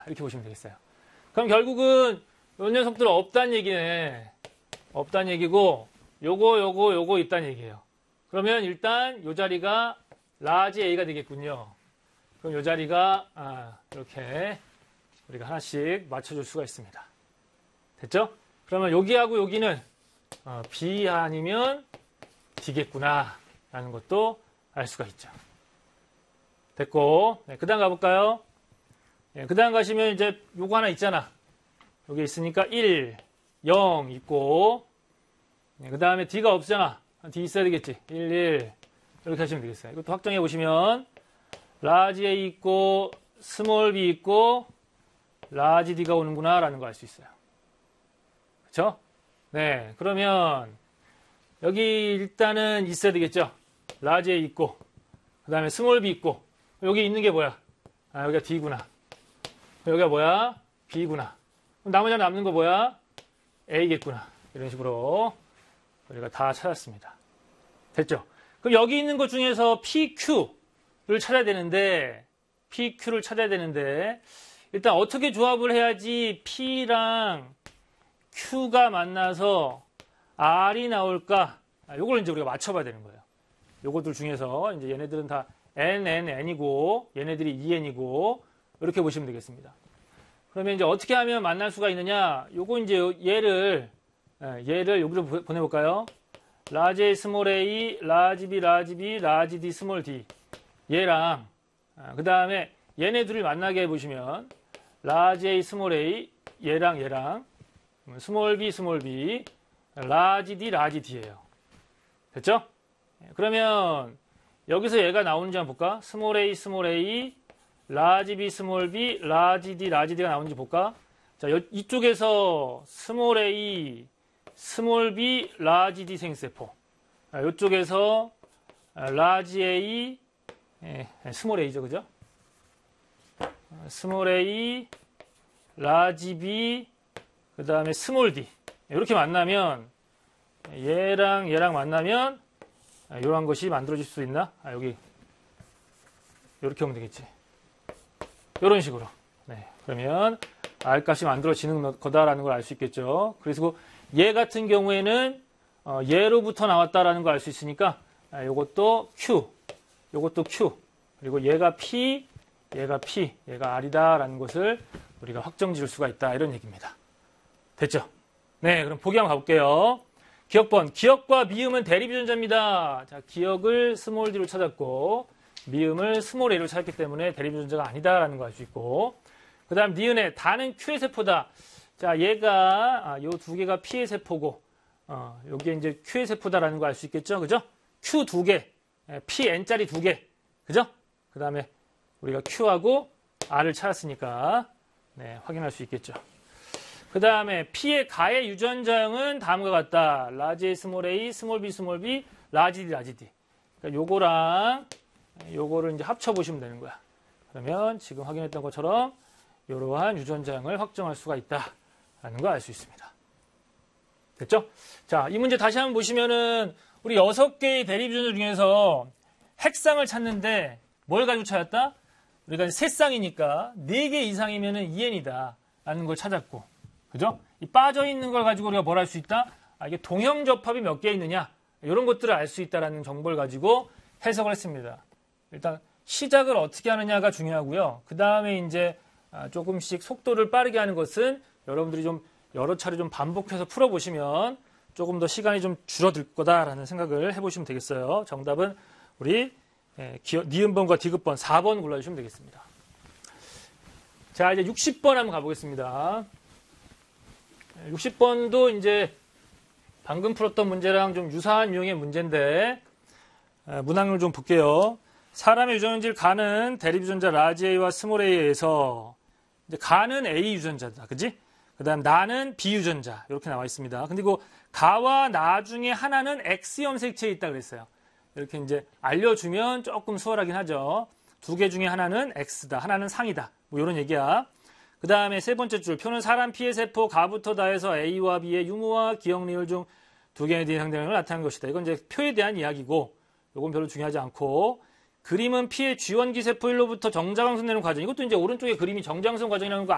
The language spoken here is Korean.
이렇게 보시면 되겠어요. 그럼 결국은 요 녀석들 없다는 얘기네. 없다는 얘기고 요거 있다는 얘기예요. 그러면 일단 요 자리가 라지 A가 되겠군요. 그럼 요 자리가 이렇게 우리가 하나씩 맞춰줄 수가 있습니다. 됐죠? 그러면 여기하고 여기는 B 아니면 D겠구나 라는 것도 알 수가 있죠. 됐고, 네, 그 다음 가볼까요? 네, 그 다음 가시면 이제 요거 하나 있잖아. 여기 있으니까 1, 0 있고, 네, 그 다음에 D가 없잖아. D 있어야 되겠지. 1, 1 이렇게 하시면 되겠어요. 이것도 확정해 보시면 라지 A 있고 스몰 b 있고 라지 D가 오는구나 라는 거 알 수 있어요. 그쵸? 네, 그러면 여기 일단은 있어야 되겠죠. 라지 A 있고 그 다음에 스몰 b 있고 여기 있는 게 뭐야? 여기가 D구나. 여기가 뭐야? B구나. 그럼 나머지 하나 남는 거 뭐야? A겠구나. 이런 식으로 우리가 다 찾았습니다. 됐죠? 그럼 여기 있는 것 중에서 PQ를 찾아야 되는데 일단 어떻게 조합을 해야지 P랑 Q가 만나서 R이 나올까? 요걸 이제 우리가 맞춰봐야 되는 거예요. 요것들 중에서 이제 얘네들은 다 N이고 얘네들이 EN이고 이렇게 보시면 되겠습니다. 그러면 이제 어떻게 하면 만날 수가 있느냐? 요거 이제 얘를 여기로 보내볼까요? 라지 A, 스몰 a, 라지 B, 라지 D, 스몰 D 얘랑 그 다음에 얘네 둘이 만나게 해보시면 라지 A, 스몰 a 얘랑 스몰 B, 라지 D예요. 됐죠? 그러면 여기서 얘가 나오는지 한번 볼까? 스몰 a, 라지 B, 스몰 B, 라지 D가 나오는지 볼까? 자, 이쪽에서 스몰 a, 스몰 b, 라지 D 생세포. 이쪽에서 라지 A, 스몰 a죠, 그죠? 스몰 a, 라지 B, 그 다음에 스몰 D. 이렇게 만나면, 얘랑 만나면, 이런 것이 만들어질 수 있나? 여기. 이렇게 하면 되겠지. 이런 식으로. 네. 그러면, R 값이 만들어지는 거다라는 걸 알 수 있겠죠. 그래서 얘 같은 경우에는 얘로부터 나왔다라는 걸 알 수 있으니까 요것도 Q, 그리고 얘가 P, 얘가 R이다라는 것을 우리가 확정 지을 수가 있다 이런 얘기입니다. 됐죠? 네, 그럼 보기 한번 가볼게요. 기억번, 기억과 미음은 대립유전자입니다. 자, 기억을 스몰 D로 찾았고 미음을 스몰 A로 찾았기 때문에 대립유전자가 아니다라는 걸 알 수 있고 그 다음 니은의 다는 Q의 세포다. 자, 얘가 요 두 개가 P의 세포고 여기에 이제 Q의 세포다라는 거 알 수 있겠죠? 그죠? Q 두 개, PN짜리 두 개. 그죠? 그 다음에 우리가 Q하고 R을 찾았으니까 네, 확인할 수 있겠죠. 그 다음에 P의 가의 유전자형은 다음과 같다. 라지 A, 스몰 B, 라지 D. 그러니까 요거랑 요거를 이제 합쳐보시면 되는 거야. 그러면 지금 확인했던 것처럼 이러한 유전자형을 확정할 수가 있다라는 걸 알 수 있습니다. 됐죠? 자, 이 문제 다시 한번 보시면은 우리 6개의 대립유전자 중에서 핵상을 찾는데 뭘 가지고 찾았다? 우리가 3쌍이니까 4개 이상이면은 EN이다 라는 걸 찾았고, 그죠? 이 빠져있는 걸 가지고 우리가 뭘 할 수 있다? 이게 동형접합이 몇 개 있느냐? 이런 것들을 알 수 있다라는 정보를 가지고 해석을 했습니다. 일단 시작을 어떻게 하느냐가 중요하고요. 그 다음에 이제 조금씩 속도를 빠르게 하는 것은 여러분들이 좀 여러 차례 좀 반복해서 풀어보시면 조금 더 시간이 좀 줄어들 거다라는 생각을 해보시면 되겠어요. 정답은 우리 니은번과 디귿번 4번 골라주시면 되겠습니다. 자, 이제 60번 한번 가보겠습니다. 60번도 이제 방금 풀었던 문제랑 좀 유사한 유형의 문제인데 문항을 좀 볼게요. 사람의 유전질 가는 대립유전자 라지 A와 스몰 A에서 이제 가는 A 유전자다, 그지? 그 다음 나는 B 유전자 이렇게 나와 있습니다. 근데 그 가와 나 중에 하나는 X 염색체에 있다 그랬어요. 이렇게 이제 알려주면 조금 수월하긴 하죠. 두 개 중에 하나는 X다, 하나는 상이다. 뭐 이런 얘기야. 그 다음에 세 번째 줄 표는 사람 P의 세포 가부터 다해서 A와 B의 유무와 기억 리을 중 두 개의 DNA 상대형을 나타내는 것이다. 이건 이제 표에 대한 이야기고 이건 별로 중요하지 않고 그림은 P의 G원기 세포일로부터 정자광선 내는 과정. 이것도 이제 오른쪽에 그림이 정자광선 과정이라는 거